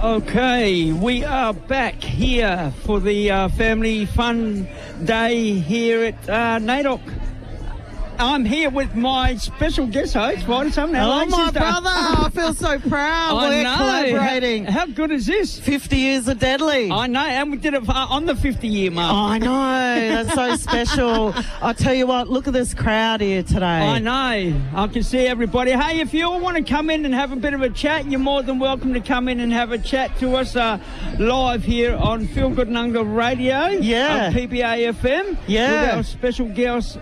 Okay, we are back here for the Family Fun Day here at NAIDOC. I'm here with my special guest host, Vita Sumner. Oh, my brother. I feel so proud. We're collaborating. How good is this? 50 years of Deadly. I know, and we did it on the 50-year mark. I know. That's so special. I'll tell you what, look at this crowd here today. I know. I can see everybody. Hey, if you all want to come in and have a bit of a chat, you're more than welcome to come in and have a chat to us live here on Feel Good Nunga Radio. Yeah. On PBA FM. Yeah. With our special guest,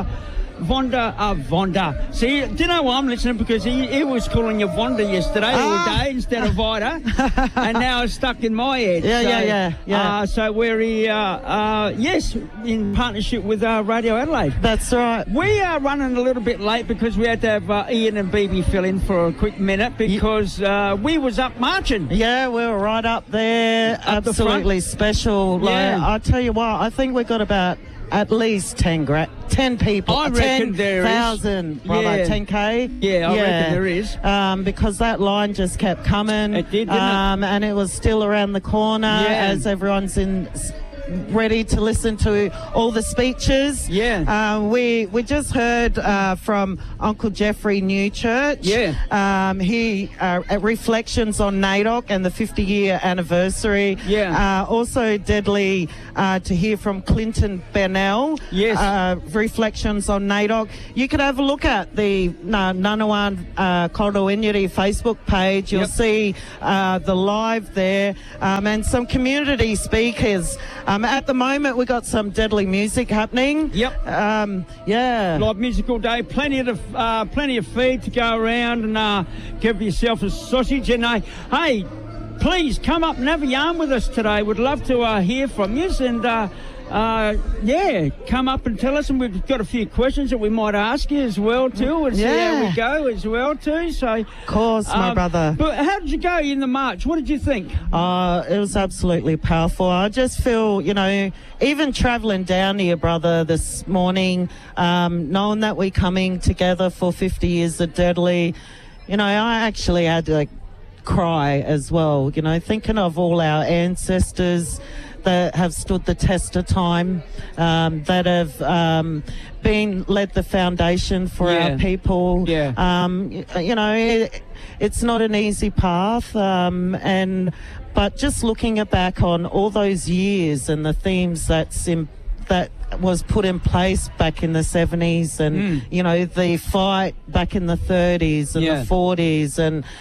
Vonda. See, do you know why I'm listening? Because he was calling you Vonda yesterday all day instead of Vita, and now it's stuck in my head. Yeah. So we're here, yes, in partnership with Radio Adelaide. That's right. We are running a little bit late because we had to have Ian and BB fill in for a quick minute because we was up marching. Yeah, we were right up there. Up absolutely special. Yeah. Like, I tell you what, I think we got about at least 10 people. I reckon there is. 10,000, brother. Yeah. 10K. Yeah, I reckon there is. Because that line just kept coming. It did, didn't it? And it was still around the corner as everyone's ready to listen to all the speeches. Yeah. We just heard from Uncle Jeffrey Newchurch. Yeah. He reflections on NAIDOC and the 50-year anniversary. Yeah. Also deadly to hear from Clinton Bennell. Yes. Reflections on NAIDOC. You can have a look at the Ngunnawal Corridor Inuit Facebook page. You'll see the live there and some community speakers. At the moment, we've got some deadly music happening. Yep. Yeah. Live musical day. Plenty of feed to go around and give yourself a sausage. And hey, please come up and have a yarn with us today. We'd love to hear from you. And come up and tell us. And we've got a few questions that we might ask you as well too. And see how we go as well too. So, of course, my brother. But how did you go in the march? What did you think? It was absolutely powerful. I just feel, even travelling down here, brother, this morning, knowing that we're coming together for 50 years of Deadly, I actually had to cry as well, thinking of all our ancestors that have stood the test of time, that have led the foundation for our people. Yeah. It's not an easy path, but just looking back on all those years and the themes that was put in place back in the 70s and, the fight back in the 30s and the 40s.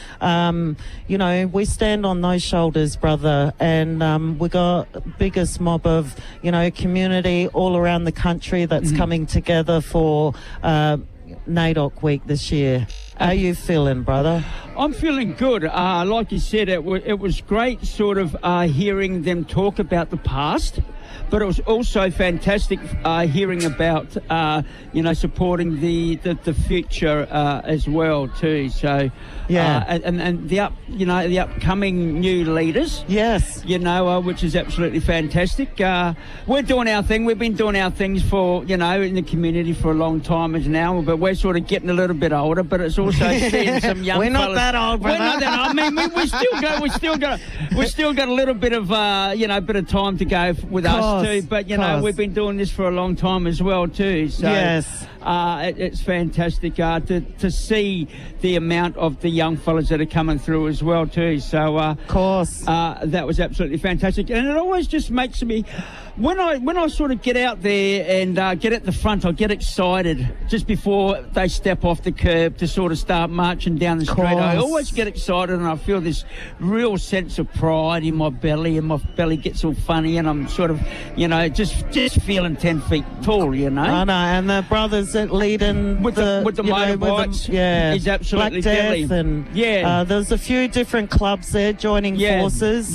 And, we stand on those shoulders, brother. And we got the biggest mob of, community all around the country that's coming together for NAIDOC week this year. How are you feeling, brother? I'm feeling good. Like you said, it was great sort of hearing them talk about the past. But it was also fantastic hearing about, supporting the future as well too. So, and the upcoming new leaders. Yes. Which is absolutely fantastic. We're doing our thing. We've been doing our things for, in the community for a long time as now. But we're sort of getting a little bit older. But it's also seeing some young. We're not that old, brother. We're not that old. I mean, we still got a little bit of, bit of time to go with us too. But we've been doing this for a long time as well too. So yes. It's fantastic to see the amount of the young fellas that are coming through as well too. So of course, that was absolutely fantastic, and it always just makes me. When I sort of get out there and get at the front, I get excited just before they step off the curb to sort of start marching down the street. I always get excited and I feel this real sense of pride in my belly, and my belly gets all funny, and I'm sort of, just feeling 10 feet tall, I know, and the brothers that leading with the motorbikes, is absolutely Black deadly. Death, and there's a few different clubs there joining forces.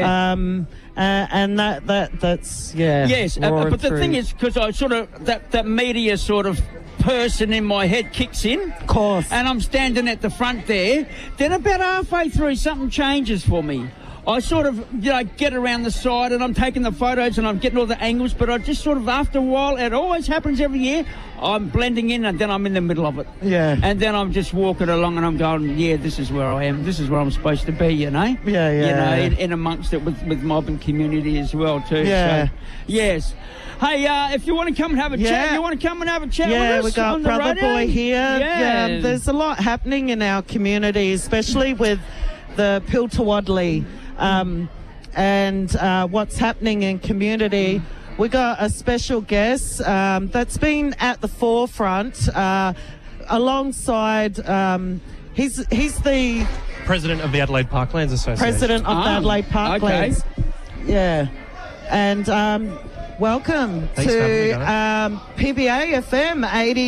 And that's yes, but the thing is, because I sort of that media sort of person in my head kicks in, of course, and I'm standing at the front there. Then about halfway through, something changes for me. I sort of, get around the side and I'm taking the photos and I'm getting all the angles, but I just sort of, after a while, it always happens every year, I'm blending in and then I'm in the middle of it. Yeah. And then I'm just walking along and I'm going, yeah, this is where I am. This is where I'm supposed to be, Yeah. In amongst it with mob and community as well, too. Yeah. So, yes. Hey, if you want to come and have a chat, with us we got on the Brother radio? Boy here. Yeah. There's a lot happening in our community, especially with the Piltawadli and what's happening in community. We got a special guest that's been at the forefront alongside. He's the president of the Adelaide Parklands Association. President of the Adelaide Parklands. Okay. Yeah, and welcome Thanks for having me, to PBA FM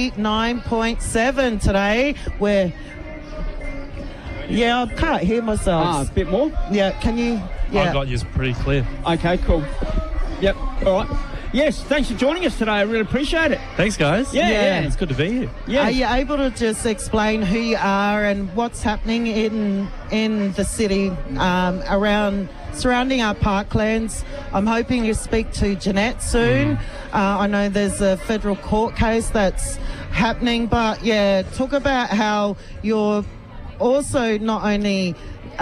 89.7 today. Where I can't hear myself. A bit more? Yeah, can you? Yeah. I've got yours pretty clear. Okay, cool. Yep, all right. Yes, thanks for joining us today. I really appreciate it. Thanks, guys. Yeah. It's good to be here. Yes. Are you able to just explain who you are and what's happening in the city around surrounding our parklands? I'm hoping you speak to Jeanette soon. I know there's a federal court case that's happening, but talk about how you're also not only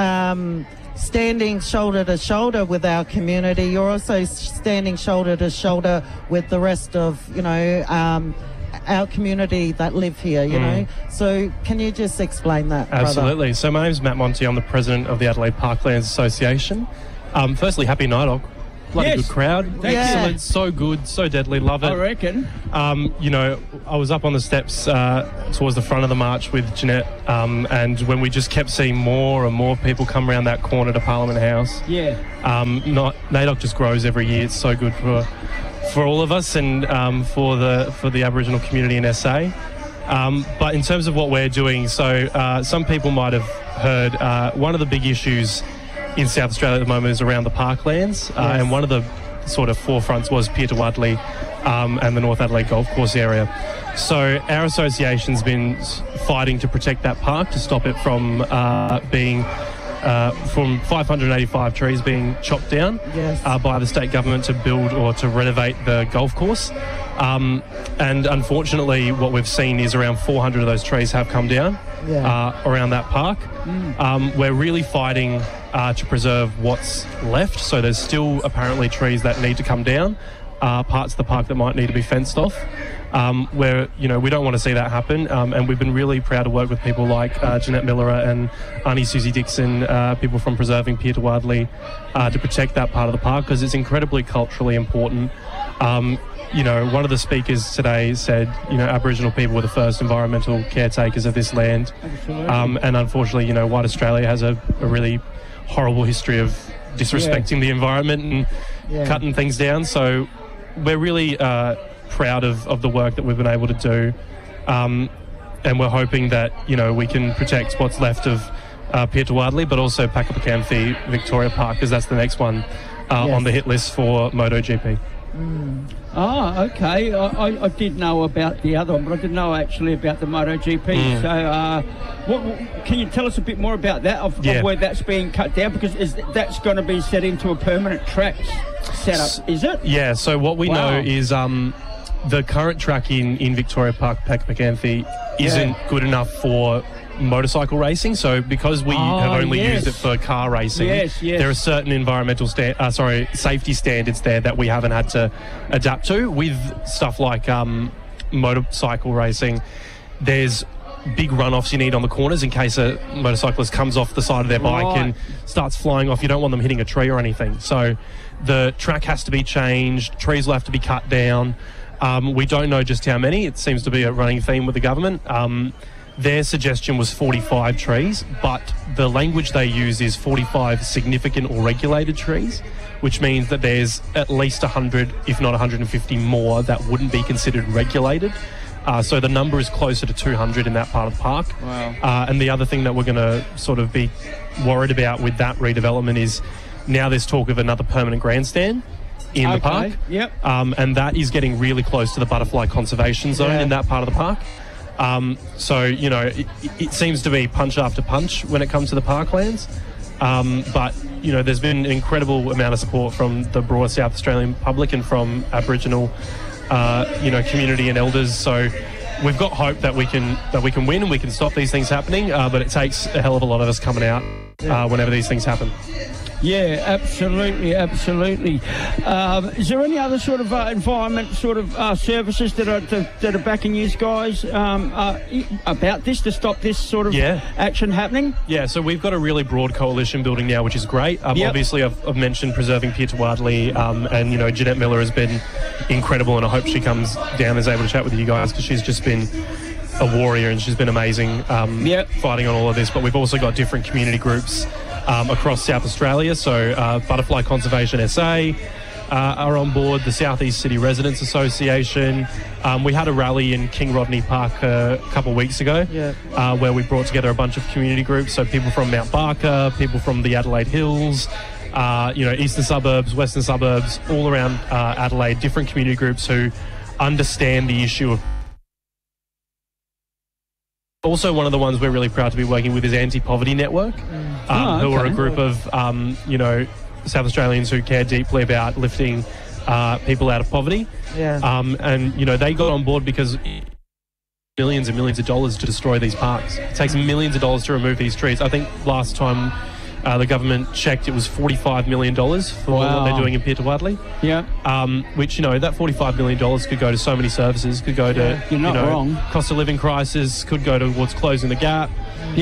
standing shoulder to shoulder with our community, you're also standing shoulder to shoulder with the rest of, our community that live here, you know. So can you just explain that, Absolutely. brother? So my name's Matt Monty. I'm the president of the Adelaide Parklands Association. Firstly, happy night, Nighthawk. Bloody good crowd. Thank you. Excellent. So good. So deadly. Love it. I reckon. I was up on the steps towards the front of the march with Jeanette, and when we just kept seeing more and more people come around that corner to Parliament House. Yeah. NAIDOC just grows every year. It's so good for all of us and for the Aboriginal community in SA. But in terms of what we're doing, so some people might have heard one of the big issues in South Australia at the moment is around the parklands, and one of the sort of forefronts was Piltawadli and the North Adelaide Golf Course area. So our association's been fighting to protect that park, to stop it from being from 585 trees being chopped down by the state government to build or to renovate the golf course. And unfortunately, what we've seen is around 400 of those trees have come down around that park. We're really fighting to preserve what's left. So there's still apparently trees that need to come down, parts of the park that might need to be fenced off. Where we don't want to see that happen, and we've been really proud to work with people like Jeanette Miller and Auntie Susie Dixon, people from Preserving Piltawadli, to protect that part of the park because it's incredibly culturally important. One of the speakers today said, Aboriginal people were the first environmental caretakers of this land. And unfortunately, White Australia has a really horrible history of disrespecting the environment and cutting things down. So we're really proud of the work that we've been able to do. And we're hoping that, we can protect what's left of Piltawadli, but also Pacific Victoria Park, because that's the next one on the hit list for MotoGP. Oh, okay. I did know about the other one, but I didn't know actually about the MotoGP. So, can you tell us a bit more about that, of where that's being cut down? Because that's going to be set into a permanent track setup, is it? Yeah, so what we know is the current track in Victoria Park, Pacific isn't good enough for motorcycle racing. So because we have only used it for car racing, there are certain environmental safety standards there that we haven't had to adapt to. With stuff like motorcycle racing, there's big runoffs you need on the corners in case a motorcyclist comes off the side of their bike and starts flying off. You don't want them hitting a tree or anything. So the track has to be changed, trees will have to be cut down. We don't know just how many. It seems to be a running theme with the government. Their suggestion was 45 trees, but the language they use is 45 significant or regulated trees, which means that there's at least 100, if not 150 more that wouldn't be considered regulated. So the number is closer to 200 in that part of the park. Wow. And the other thing that we're going to sort of be worried about with that redevelopment is now there's talk of another permanent grandstand in the park. Yep. And that is getting really close to the butterfly conservation zone in that part of the park. So, it seems to be punch after punch when it comes to the parklands. But, you know, there's been an incredible amount of support from the broader South Australian public and from Aboriginal, community and elders. So we've got hope that we can win and we can stop these things happening. But it takes a hell of a lot of us coming out whenever these things happen. Yeah, absolutely. Is there any other sort of environment sort of services that are backing you guys about this to stop this sort of action happening? Yeah, so we've got a really broad coalition building now, which is great. Obviously, I've mentioned preserving Peter Wadley, and Jeanette Miller has been incredible, and I hope she comes down and is able to chat with you guys because she's just been a warrior and she's been amazing fighting on all of this. But we've also got different community groups across South Australia. So Butterfly Conservation SA are on board, the South East City Residents Association. We had a rally in King Rodney Park a couple of weeks ago where we brought together a bunch of community groups. So people from Mount Barker, people from the Adelaide Hills, eastern suburbs, western suburbs, all around Adelaide, different community groups who understand the issue of. Also, one of the ones we're really proud to be working with is Anti-Poverty Network, who are a group of, South Australians who care deeply about lifting people out of poverty. And, they got on board because millions and millions of dollars to destroy these parks. It takes millions of dollars to remove these trees. I think last time the government checked, it was $45 million for what they're doing in Peter Wadley. Which, that $45 million could go to so many services, could go to, You're not wrong. Cost of living crisis, could go towards closing the gap.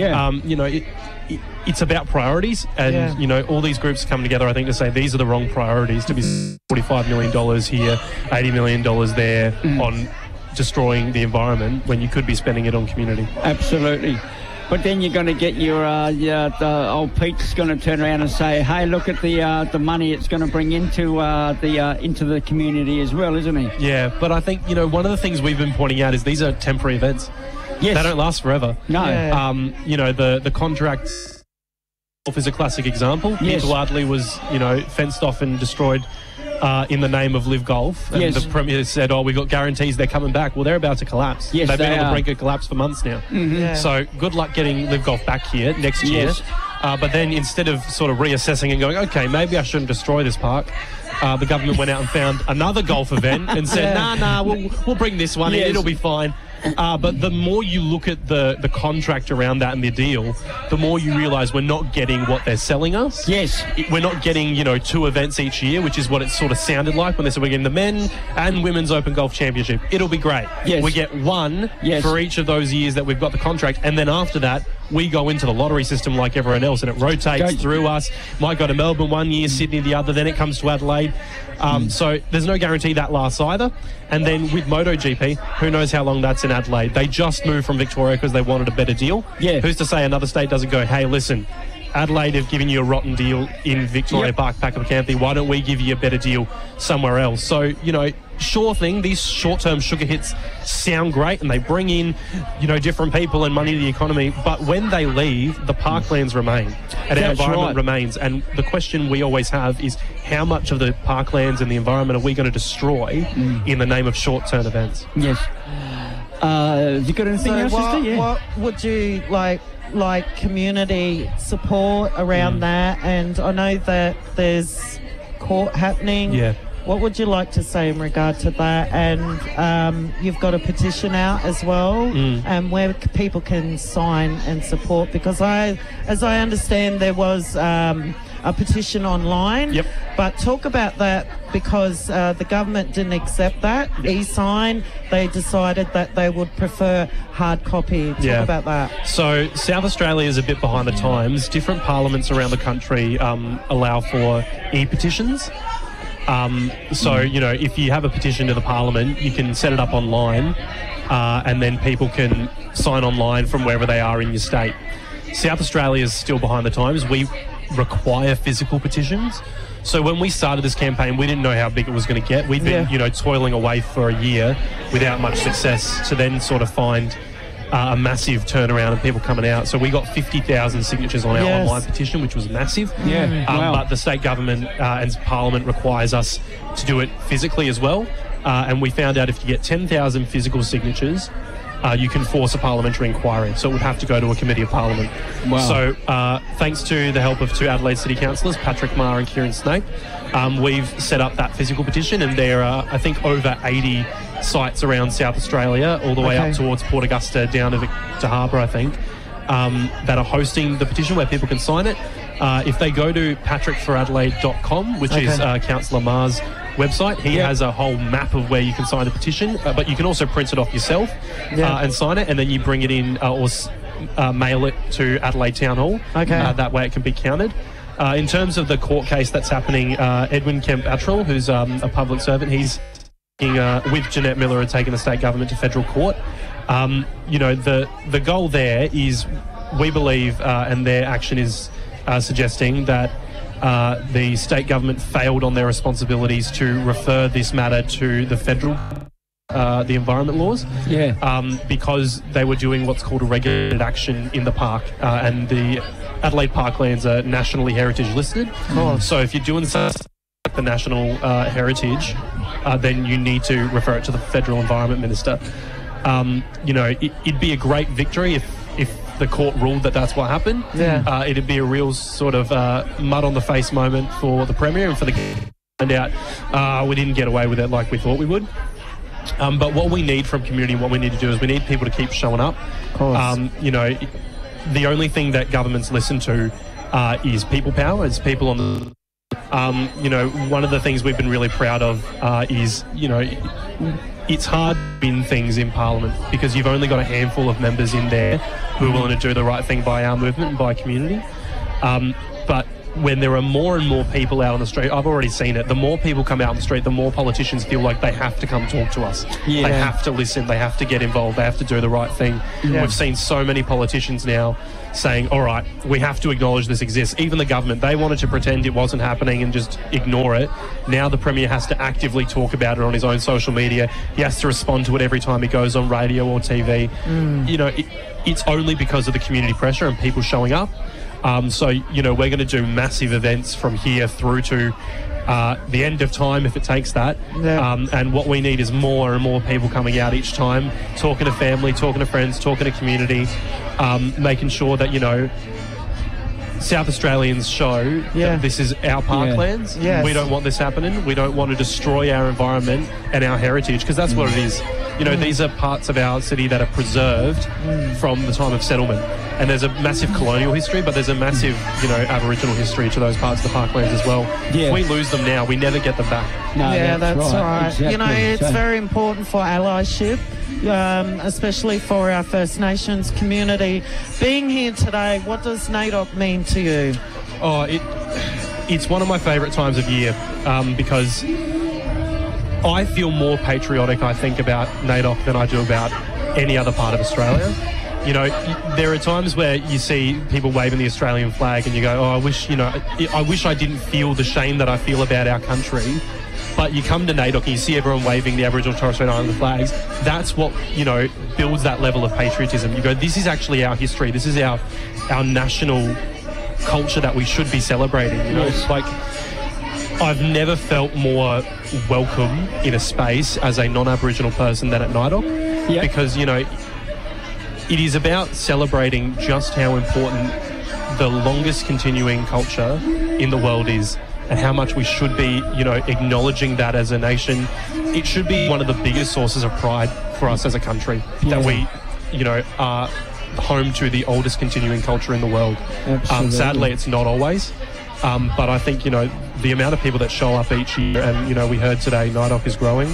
It's about priorities, and, all these groups come together, I think, to say these are the wrong priorities, to be $45 million here, $80 million there on destroying the environment when you could be spending it on community. Absolutely. But then you're going to get the old Pete's going to turn around and say, "Hey, look at the money it's going to bring into the community as well, isn't he?" Yeah, but I think one of the things we've been pointing out is these are temporary events. Yes, they don't last forever. No, the contract is a classic example. Yes. Peter Wadley was fenced off and destroyed in the name of Live Golf, and the Premier said, we've got guarantees they're coming back. Well, they're about to collapse. Yes, they've been on the brink of collapse for months now. So good luck getting Live Golf back here next year. But then instead of sort of reassessing and going, okay, maybe I shouldn't destroy this park, the government went out and found another golf event and said, we'll bring this one in, it'll be fine. But the more you look at the contract around that and the deal, the more you realise we're not getting what they're selling us. Yes. We're not getting, 2 events each year, which is what it sort of sounded like when they said we're getting the men and women's Open Golf Championship. It'll be great. Yes. We get one for each of those years that we've got the contract, and then after that, we go into the lottery system like everyone else, and it rotates through us. Might go to Melbourne one year, Sydney the other, then it comes to Adelaide. So there's no guarantee that lasts either. And then with MotoGP, who knows how long that's in Adelaide. They just moved from Victoria because they wanted a better deal. Yeah. Who's to say another state doesn't go, hey, listen, Adelaide have given you a rotten deal in Victoria Park, Packapacanthe. Why don't we give you a better deal somewhere else? So, sure thing, these short-term sugar hits sound great and they bring in, different people and money to the economy. But when they leave, the parklands remain and our environment remains. And the question we always have is how much of the parklands and the environment are we going to destroy in the name of short-term events? Yes. Have you got anything else to say? What would you like community support around that? And I know that there's court happening. Yeah. What would you like to say in regard to that? And you've got a petition out as well, and where people can sign and support, because as I understand, there was a petition online. Yep. But talk about that, because the government didn't accept that e-sign. They decided that they would prefer hard copy. Talk about that. So South Australia is a bit behind the times. Different parliaments around the country allow for e-petitions. If you have a petition to the parliament, you can set it up online, and then people can sign online from wherever they are in your state. South Australia is still behind the times. We require physical petitions. So when we started this campaign, we didn't know how big it was going to get. We'd been, toiling away for a year without much success to then sort of find a massive turnaround and people coming out. So we got 50,000 signatures on our online petition, which was massive. But the state government and parliament requires us to do it physically as well. And we found out if you get 10,000 physical signatures, you can force a parliamentary inquiry. So it would have to go to a committee of parliament. Wow. So thanks to the help of 2 Adelaide City councillors, Patrick Marr and Kieran Snape, we've set up that physical petition, and there are, I think, over 80 sites around South Australia, all the way up towards Port Augusta, down to Victor Harbour, I think, that are hosting the petition where people can sign it. If they go to patrickforadelaide.com, which is Councillor Marr's website, he has a whole map of where you can sign the petition, but you can also print it off yourself and sign it, and then you bring it in or mail it to Adelaide Town Hall. That way it can be counted. In terms of the court case that's happening, Edwin Kemp-Attrell, who's a public servant, he's with Jeanette Miller and taking the state government to federal court. The goal there is, we believe, and their action is suggesting that the state government failed on their responsibilities to refer this matter to the federal the environment laws, because they were doing what's called a regulated action in the park, and the Adelaide Parklands are nationally heritage listed. So if you're doing something like the national heritage, then you need to refer it to the federal environment minister. It'd be a great victory if the court ruled that that's what happened. It'd be a real sort of mud on the face moment for the Premier and for the find out we didn't get away with it like we thought we would. But what we need from community, what we need to do is we need people to keep showing up. The only thing that governments listen to is people power. It's people on the... one of the things we've been really proud of is, it's hard to win things in Parliament because you've only got a handful of members in there who are willing to do the right thing by our movement and by community. But when there are more and more people out on the street, I've already seen it, the more people come out on the street, the more politicians feel like they have to come talk to us. They have to listen, they have to get involved, they have to do the right thing. We've seen so many politicians now saying, all right, we have to acknowledge this exists. Even the government, they wanted to pretend it wasn't happening and just ignore it. Now the Premier has to actively talk about it on his own social media. He has to respond to it every time he goes on radio or TV. It's only because of the community pressure and people showing up. So we're going to do massive events from here through to the end of time if it takes that. And what we need is more and more people coming out each time, talking to family, talking to friends, talking to community, making sure that, South Australians show that this is our parklands. We don't want this happening. We don't want to destroy our environment and our heritage, because that's what it is. These are parts of our city that are preserved from the time of settlement. And there's a massive colonial history, but there's a massive, Aboriginal history to those parts of the parklands as well. If we lose them now, we never get them back. No, that's right. Exactly. It's very important for allyship, especially for our First Nations community. Being here today, what does NAIDOC mean to you? It's one of my favourite times of year because I feel more patriotic, I think, about NAIDOC than I do about any other part of Australia. There are times where you see people waving the Australian flag and you go, I wish I didn't feel the shame that I feel about our country. But you come to NAIDOC and you see everyone waving the Aboriginal and Torres Strait Islander flags. That's what, builds that level of patriotism. You go, this is actually our history. This is our national culture that we should be celebrating. I've never felt more welcome in a space as a non-Aboriginal person than at NAIDOC. Because, it is about celebrating just how important the longest continuing culture in the world is, and how much we should be, acknowledging that as a nation. It should be one of the biggest sources of pride for us as a country, that we, are home to the oldest continuing culture in the world. Sadly, it's not always. But I think, the amount of people that show up each year, and, we heard today NAIDOC is growing.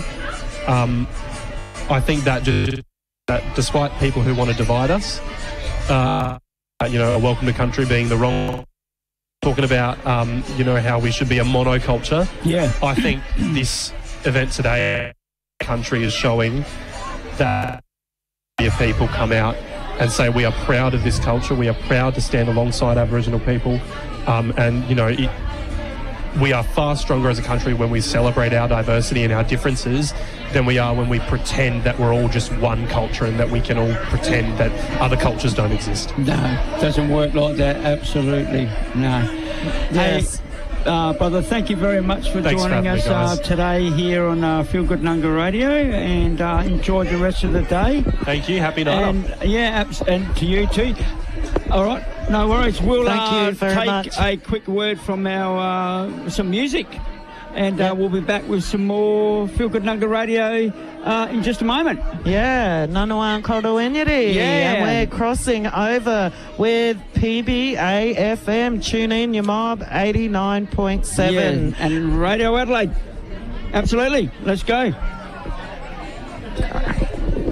I think that despite people who want to divide us, a welcome to country being the wrong... Talking about, how we should be a monoculture. I think this event today, country, is showing that people come out and say we are proud of this culture. We are proud to stand alongside Aboriginal people, we are far stronger as a country when we celebrate our diversity and our differences than we are when we pretend that we're all just one culture and that we can all pretend that other cultures don't exist. No, it doesn't work like that, absolutely. No. Yes. brother, thank you very much for Thanks for joining having me, us guys. today here on Feel Good Nunga Radio, and enjoy the rest of the day. Thank you. Happy night. And to you too. All right, no worries. We'll Thank you very take much. a quick word from our some music, and we'll be back with some more Feel Good Nunga Radio in just a moment. Yeah, Ngunnawal Kodowinjiri. Yeah. And we're crossing over with PBA-FM. Tune in, your mob, 89.7. Yeah, and Radio Adelaide. Absolutely. Let's go.